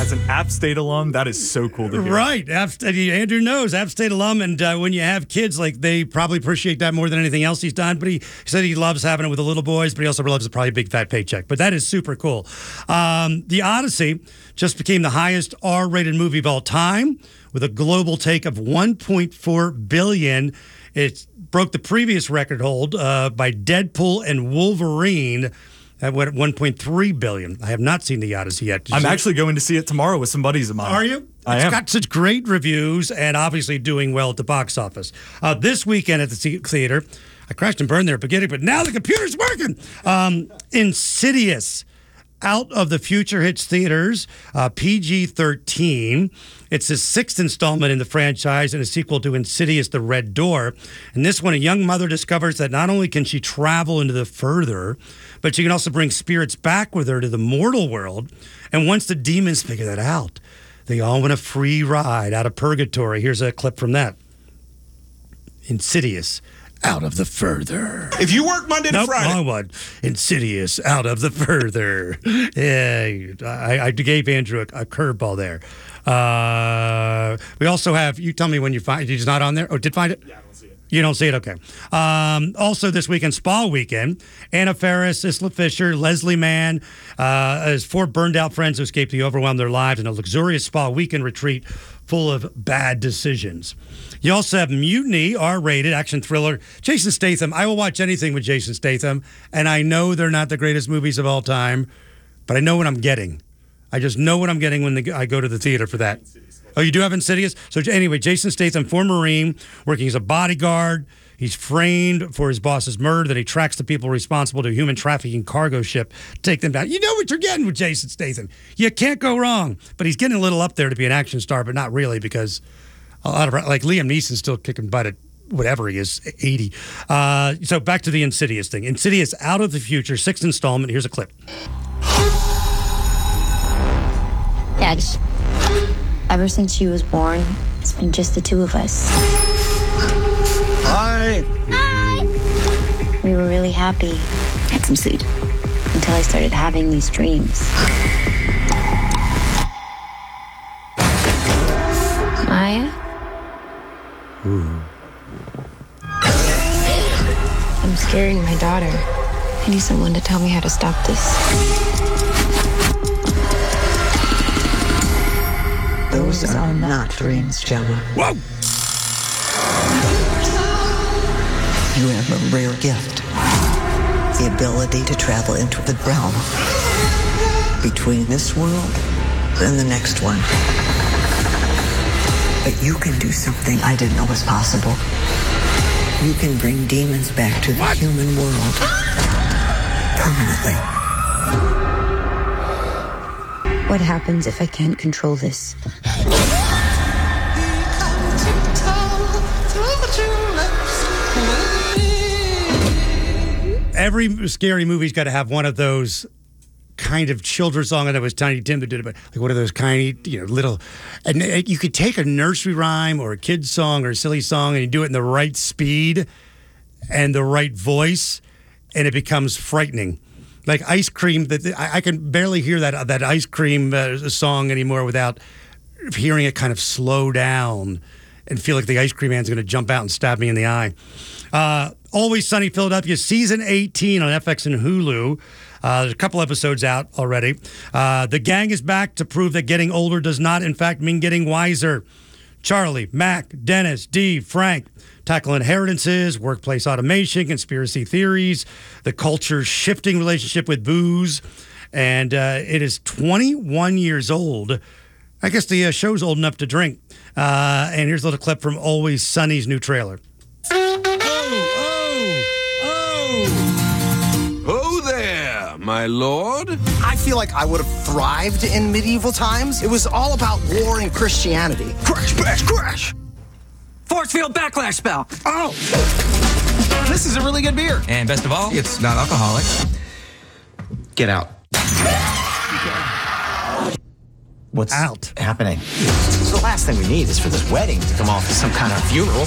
as an App State alum, that is so cool to hear. Right. Andrew knows, App State alum, and when you have kids, like, they probably appreciate that more than anything else he's done. But he said he loves having it with the little boys, but he also loves probably a big fat paycheck. But that is super cool. The Odyssey just became the highest R-rated movie of all time with a global take of $1.4 billion. It broke the previous record hold by Deadpool and Wolverine at $1.3 billion. I have not seen The Odyssey yet. I'm actually going to see it tomorrow with some buddies of mine. Are you? I am. It's got such great reviews and obviously doing well at the box office. This weekend at the theater, I crashed and burned there at the beginning, but now the computer's working. Insidious. Out of the Future hits theaters, PG-13. It's the sixth installment in the franchise and a sequel to Insidious: The Red Door. And this one, a young mother discovers that not only can she travel into the further, but she can also bring spirits back with her to the mortal world. And once the demons figure that out, they all want a free ride out of purgatory. Here's a clip from that. Insidious. Out of the further. If you work Monday to Friday. Wrong one. Insidious. Out of the further. Yeah, I gave Andrew a curveball there. We also have, you tell me when you find, he's not on there? Oh, did find it? Yeah, I don't see it. You don't see it? Okay. Also this weekend, Spa Weekend. Anna Faris, Isla Fisher, Leslie Mann, as four burned out friends who escaped the overwhelm of their lives in a luxurious spa weekend retreat full of bad decisions. You also have Mutiny, R-rated action thriller. Jason Statham. I will watch anything with Jason Statham, and I know they're not the greatest movies of all time, but I know what I'm getting. I just know what I'm getting when I go to the theater for that. Oh, you do have Insidious? So anyway, Jason Statham, former Marine, working as a bodyguard. He's framed for his boss's murder, that he tracks the people responsible to a human trafficking cargo ship to take them down. You know what you're getting with Jason Statham. You can't go wrong. But he's getting a little up there to be an action star, but not really, because a lot of, like, Liam Neeson's still kicking butt at whatever he is, 80. So back to the Insidious thing. Insidious: Out of the Future, sixth installment. Here's a clip. Dad, ever since she was born, it's been just the two of us. Hi. Hi. We were really happy. Had some seed. Until I started having these dreams. Maya? I'm scaring my daughter. I need someone to tell me how to stop this. Those are not dreams, Gemma. Whoa! You have a rare gift. The ability to travel into the realm between this world and the next one. But you can do something I didn't know was possible. You can bring demons back to the human world permanently. What happens if I can't control this? Every scary movie's got to have one of those kind of children's song. And that was Tiny Tim that did it, but like one of those tiny, little. And you could take a nursery rhyme or a kid's song or a silly song, and you do it in the right speed and the right voice, and it becomes frightening. Like Ice Cream, I can barely hear that Ice Cream song anymore without hearing it kind of slow down and feel like the ice cream man's going to jump out and stab me in the eye. Always Sunny Philadelphia, season 18 on FX and Hulu. There's a couple episodes out already. The gang is back to prove that getting older does not, in fact, mean getting wiser. Charlie, Mac, Dennis, Dee, Frank tackle inheritances, workplace automation, conspiracy theories, the culture's shifting relationship with booze. And it is 21 years old. I guess the show's old enough to drink. And here's a little clip from Always Sunny's new trailer. Oh there, my lord. I feel like I would have thrived in medieval times. It was all about war and Christianity. Crash, crash, crash. Force field backlash spell. Oh! This is a really good beer. And best of all, it's not alcoholic. Get out. What's out happening? So the last thing we need is for this wedding to come off as some kind of funeral.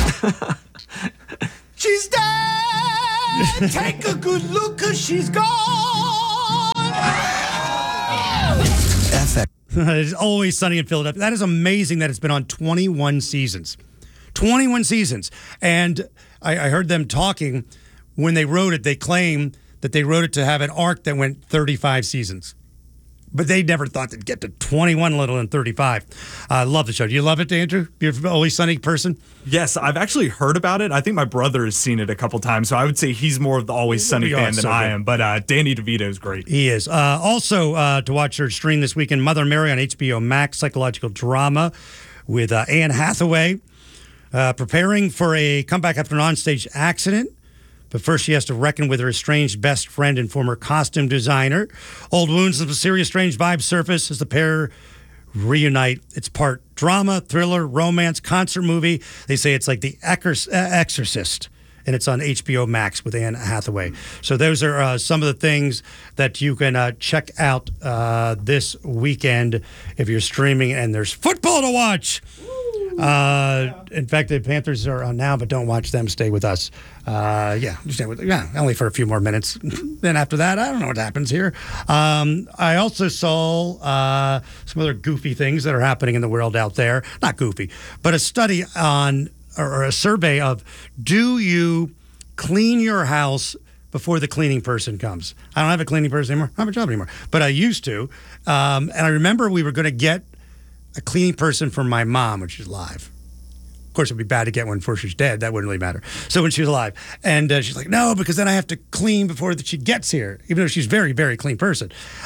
She's dead! Take a good look, 'cause she's gone! FX. It's Always Sunny in Philadelphia. That is amazing that it's been on 21 seasons. 21 seasons. And I heard them talking when they wrote it. They claim that they wrote it to have an arc that went 35 seasons. But they never thought they'd get to 21, let alone 35. I love the show. Do you love it, Andrew? You're an Always Sunny person? Yes, I've actually heard about it. I think my brother has seen it a couple times, so I would say he's more of the Always Sunny fan than I am. But Danny DeVito is great. He is. Also, to watch her stream this weekend, Mother Mary on HBO Max, psychological drama with Anne Hathaway, preparing for a comeback after an onstage accident. But first, she has to reckon with her estranged best friend and former costume designer. Old wounds and mysterious strange vibes surface as the pair reunite. It's part drama, thriller, romance, concert movie. They say it's like The Exorcist, and it's on HBO Max with Anne Hathaway. So those are some of the things that you can check out this weekend if you're streaming and there's football to watch. In fact, the Panthers are on now, but don't watch them. Stay with us. Only for a few more minutes. Then after that, I don't know what happens here. I also saw some other goofy things that are happening in the world out there. Not goofy, but a study on or a survey of, do you clean your house before the cleaning person comes? I don't have a cleaning person anymore. I don't have a job anymore, but I used to. And I remember we were going to get a cleaning person for my mom when she's alive. Of course, it'd be bad to get one before she's dead. That wouldn't really matter. So when she was alive. And she's like, no, because then I have to clean before she gets here, even though she's a very, very clean person.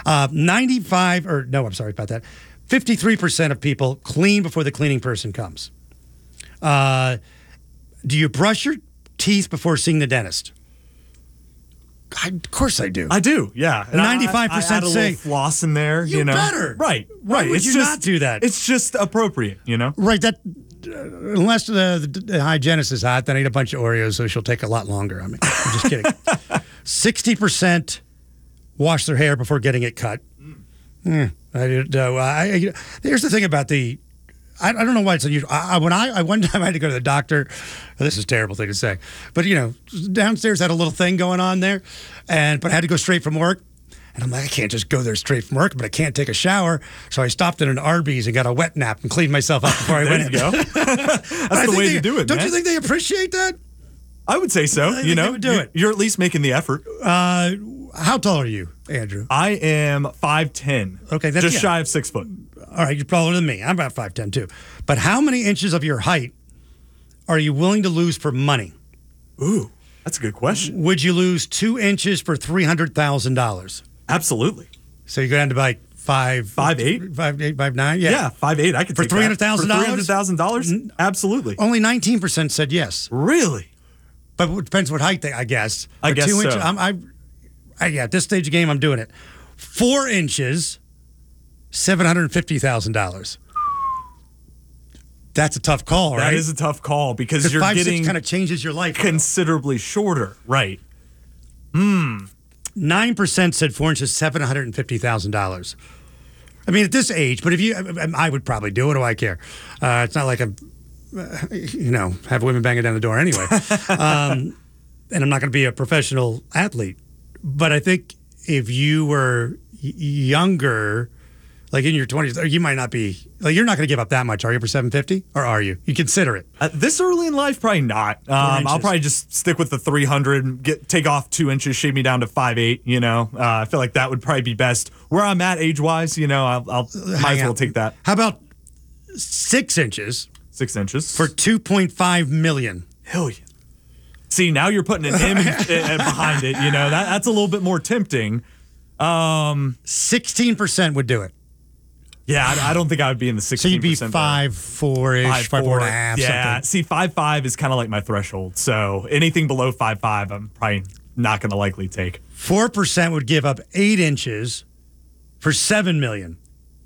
53% of people clean before the cleaning person comes. Do you brush your teeth before seeing the dentist? Of course I do. I do, yeah. 95% I add a say little floss in there. You better. Right. Why would you not do that? It's just appropriate, Right. That unless the hygienist is hot, then I eat a bunch of Oreos, so she'll take a lot longer. I'm just kidding. 60% wash their hair before getting it cut. Here's the thing about the. I don't know why it's unusual. One time I had to go to the doctor. This is a terrible thing to say, but downstairs had a little thing going on there, but I had to go straight from work. And I'm like, I can't just go there straight from work, but I can't take a shower. So I stopped at an Arby's and got a wet nap and cleaned myself up before I went in. There you go. That's the way to do it, Don't man. you think they appreciate that? I would say so. I think they would do it. You're at least making the effort. How tall are you, Andrew? I am 5'10". Okay, that's just shy of 6 foot. All right, you're taller than me. I'm about 5'10" too. But how many inches of your height are you willing to lose for money? Ooh, that's a good question. Would you lose 2 inches for $300,000? Absolutely. So you go down to like 5'8", 5'9"? Yeah, 5'8". I could for take that. $300,000. For $300,000? Absolutely. Only 19% said yes. Really? But it depends what height I guess. I guess 2 inches, so. At this stage of the game, I'm doing it. 4 inches, $750,000. That's a tough call, right? That is a tough call because you're 5'6" getting kind of changes your life considerably shorter, right? 9% said 4 inches, $750,000. I mean, at this age, but I would probably do it. What do I care? It's not like I'm, have women banging down the door anyway. And I'm not going to be a professional athlete. But I think if you were younger, like in your 20s, you might not be, you're not going to give up that much, are you, for 750? Or are you? You consider it. This early in life, probably not. I'll probably just stick with the 300, take off 2 inches, shave me down to 5'8", I feel like that would probably be best. Where I'm at age-wise, I'll might as well take that. How about 6 inches? 6 inches. For $2.5 million. Hell yeah. See, now you're putting an image behind it, that's a little bit more tempting. 16% would do it. Yeah, I don't think I would be in the 16%. So you'd be 5'4"-ish, 5'4.5". Yeah, something. see, 5'5" is kind of like my threshold. So anything below 5'5", I'm probably not going to likely take. 4% would give up 8 inches for $7 million.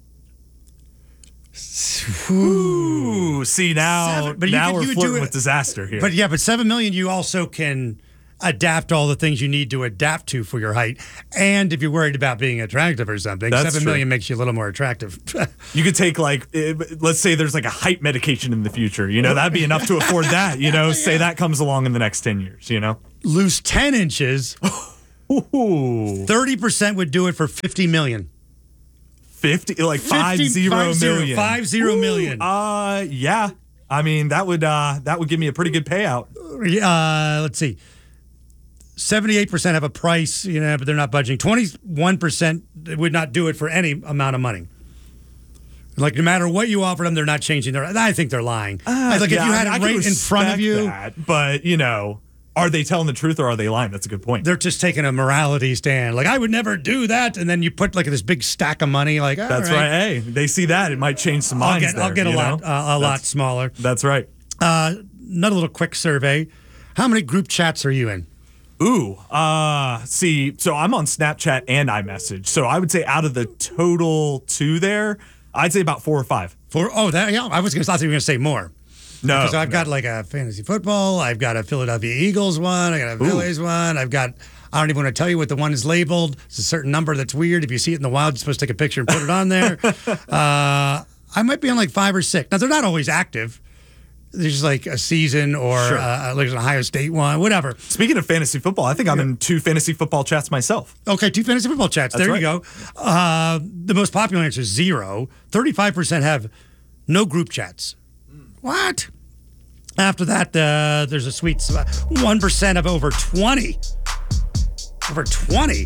Ooh, see, now we're flirting with disaster here. But $7 million, you also can adapt all the things you need to adapt to for your height. And if you're worried about being attractive or something, That's $7 true. million makes you a little more attractive. You could take, let's say there's like a height medication in the future. That'd be enough to afford that. Say that comes along in the next 10 years, Lose 10 inches, Ooh. 30% would do it for $50 million. 50, like 50 million. 50 million. Yeah. I mean, that would give me a pretty good payout. Let's see. 78% have a price, but they're not budging. 21% would not do it for any amount of money. Like, no matter what you offer them, they're not changing their. I think they're lying. If you had it right in front of you. But, are they telling the truth or are they lying? That's a good point. They're just taking a morality stand. Like, I would never do that. And then you put like this big stack of money. Like, that's right. Hey, they see that. It might change some minds. I'll get a lot smaller. That's right. Another little quick survey. How many group chats are you in? So I'm on Snapchat and iMessage. So I would say out of the total 2 there, I'd say about 4 or 5. I was going to thought you were going to say more. No. Because I've got like a fantasy football, I've got a Philadelphia Eagles one, I got a Phillies one, I don't even want to tell you what the one is labeled. It's a certain number that's weird. If you see it in the wild, you're supposed to take a picture and put it on there. I might be on like 5 or 6. Now, they're not always active. There's like a season or like an Ohio State one, whatever. Speaking of fantasy football, I think I'm in 2 fantasy football chats myself. Okay, 2 fantasy football chats. That's there you go. The most popular answer is 0. 35% have no group chats. What? After that, there's a sweet 1% of over 20. Over 20.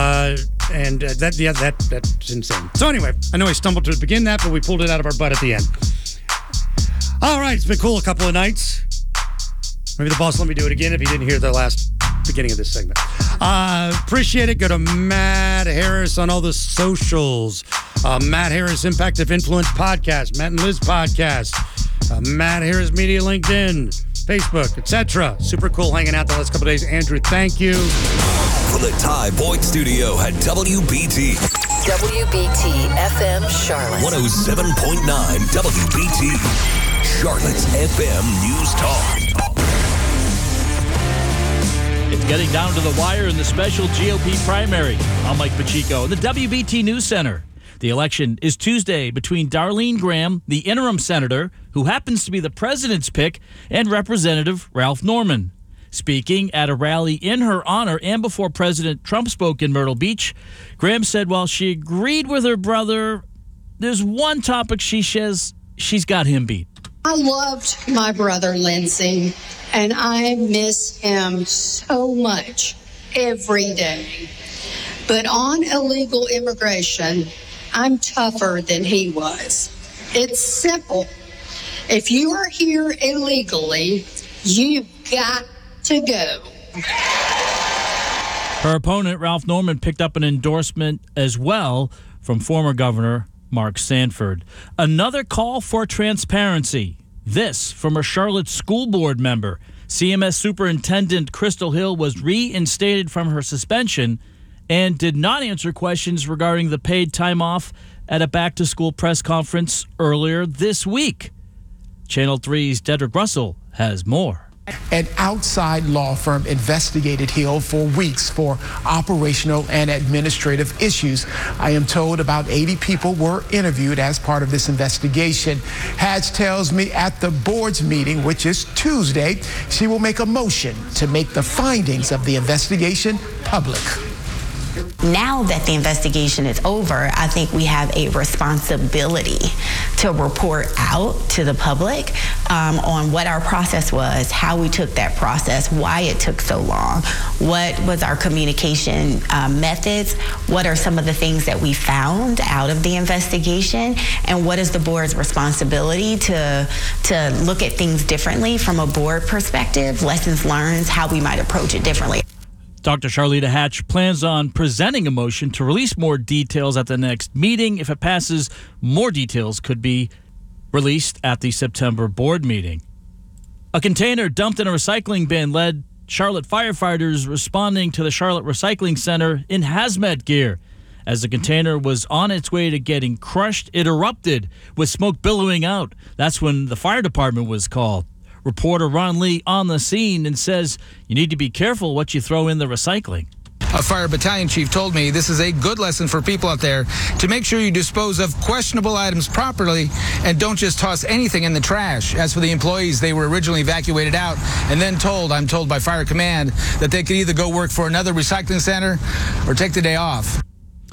That's insane. So anyway, I know I stumbled to begin that, but we pulled it out of our butt at the end. All right, it's been cool a couple of nights. Maybe the boss will let me do it again if he didn't hear the last beginning of this segment. Appreciate it. Go to Matt Harris on all the socials. Matt Harris Impact of Influence Podcast, Matt and Liz Podcast, Matt Harris Media LinkedIn, Facebook, etc. Super cool hanging out the last couple of days. Andrew, thank you. From the Ty Boyd Studio at WBT. WBT FM Charlotte. 107.9 WBT. Charlotte's FM News Talk. It's getting down to the wire in the special GOP primary. I'm Mike Pacheco in the WBT News Center. The election is Tuesday between Darlene Graham, the interim senator, who happens to be the president's pick, and Representative Ralph Norman. Speaking at a rally in her honor and before President Trump spoke in Myrtle Beach, Graham said while she agreed with her brother, there's one topic she says she's got him beat. I loved my brother, Lindsey, and I miss him so much every day. But on illegal immigration, I'm tougher than he was. It's simple. If you are here illegally, you've got to go. Her opponent, Ralph Norman, picked up an endorsement as well from former Governor Mark Sanford. Another call for transparency. This from a Charlotte School Board member. CMS Superintendent Crystal Hill was reinstated from her suspension and did not answer questions regarding the paid time off at a back-to-school press conference earlier this week. Channel 3's Dedrick Russell has more. An outside law firm investigated Hill for weeks for operational and administrative issues. I am told about 80 people were interviewed as part of this investigation. Hatch tells me at the board's meeting, which is Tuesday, she will make a motion to make the findings of the investigation public. Now that the investigation is over, I think we have a responsibility to report out to the public on what our process was, how we took that process, why it took so long, what was our communication methods, what are some of the things that we found out of the investigation, and what is the board's responsibility to look at things differently from a board perspective, lessons learned, how we might approach it differently. Dr. Charlita Hatch plans on presenting a motion to release more details at the next meeting. If it passes, more details could be released at the September board meeting. A container dumped in a recycling bin led Charlotte firefighters responding to the Charlotte Recycling Center in hazmat gear. As the container was on its way to getting crushed, it erupted with smoke billowing out. That's when the fire department was called. Reporter Ron Lee on the scene and says you need to be careful what you throw in the recycling. A fire battalion chief told me this is a good lesson for people out there to make sure you dispose of questionable items properly and don't just toss anything in the trash. As for the employees, they were originally evacuated out and then I'm told by Fire Command, that they could either go work for another recycling center or take the day off.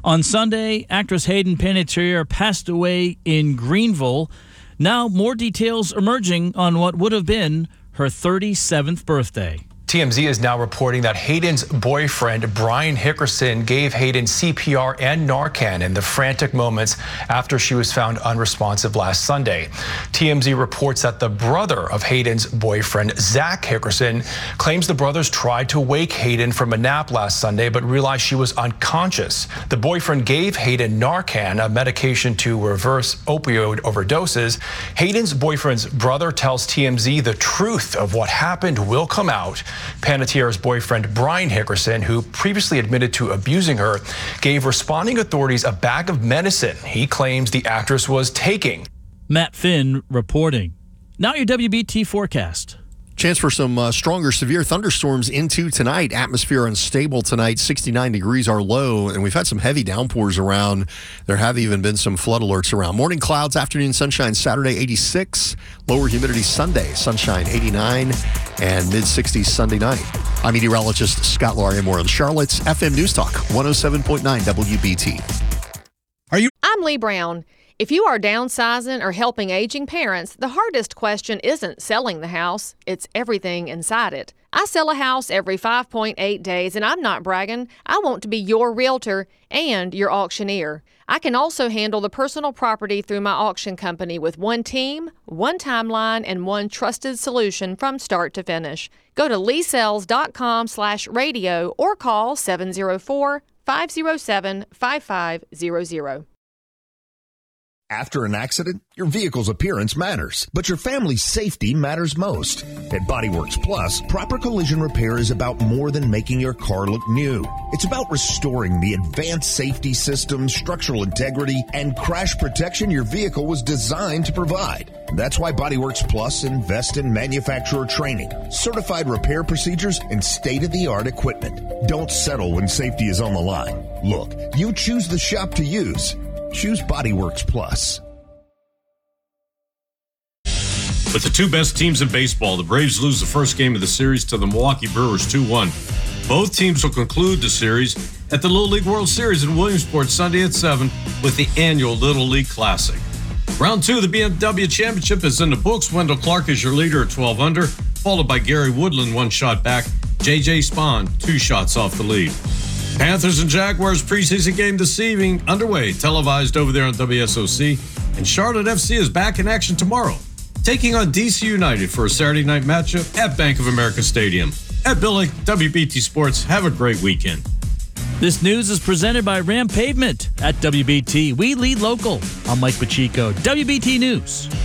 On Sunday, actress Hayden Panettiere passed away in Greenville. Now, more details emerging on what would have been her 37th birthday. TMZ is now reporting that Hayden's boyfriend, Brian Hickerson, gave Hayden CPR and Narcan in the frantic moments after she was found unresponsive last Sunday. TMZ reports that the brother of Hayden's boyfriend, Zach Hickerson, claims the brothers tried to wake Hayden from a nap last Sunday but realized she was unconscious. The boyfriend gave Hayden Narcan, a medication to reverse opioid overdoses. Hayden's boyfriend's brother tells TMZ the truth of what happened will come out. Panettiere's boyfriend, Brian Hickerson, who previously admitted to abusing her, gave responding authorities a bag of medicine he claims the actress was taking. Matt Finn reporting. Now your WBT forecast. Chance for some stronger severe thunderstorms into tonight. Atmosphere unstable tonight. 69 degrees are low, and we've had some heavy downpours around. There have even been some flood alerts around. Morning clouds, afternoon sunshine Saturday, 86. Lower humidity Sunday, sunshine 89, and mid-60s Sunday night. I'm meteorologist Scott Larimore in Charlotte's FM News Talk, 107.9 WBT. I'm Lee Brown. If you are downsizing or helping aging parents, the hardest question isn't selling the house, it's everything inside it. I sell a house every 5.8 days, and I'm not bragging. I want to be your realtor and your auctioneer. I can also handle the personal property through my auction company with one team, one timeline, and one trusted solution from start to finish. Go to leesells.com/radio or call 704-507-5500. After an accident, your vehicle's appearance matters, but your family's safety matters most. At Body Works Plus, proper collision repair is about more than making your car look new. It's about restoring the advanced safety systems, structural integrity, and crash protection your vehicle was designed to provide. That's why Body Works Plus invests in manufacturer training, certified repair procedures, and state-of-the-art equipment. Don't settle when safety is on the line. Look, you choose the shop to use. Choose Body Works Plus. With the two best teams in baseball, the Braves lose the first game of the series to the Milwaukee Brewers 2-1. Both teams will conclude the series at the Little League World Series in Williamsport Sunday at 7 with the annual Little League Classic. Round 2 of the BMW Championship is in the books. Wendell Clark is your leader at 12 under, followed by Gary Woodland 1 shot back, J.J. Spahn 2 shots off the lead. Panthers and Jaguars preseason game this evening underway, televised over there on WSOC. And Charlotte FC is back in action tomorrow, taking on DC United for a Saturday night matchup at Bank of America Stadium. At Billy, WBT Sports, have a great weekend. This news is presented by Ram Pavement at WBT. We lead local. I'm Mike Pacheco, WBT News.